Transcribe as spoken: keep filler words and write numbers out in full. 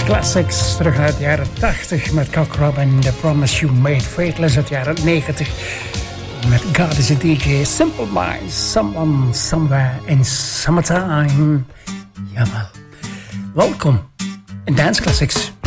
Classics terug uit de jaren tachtig met Cock Robin, The Promise You Made. Faithless uit de jaren negentig met God is a D J. Simple Minds, Someone, Somewhere in Summertime. Jawel. Welkom in Dance Classics.